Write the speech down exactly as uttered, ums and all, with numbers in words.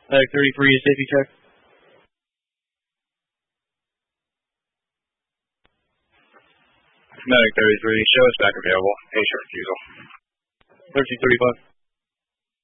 Medic thirty-three, safety check. Medic thirty-three, show us back available. Patient refusal. thirteen thirty-five.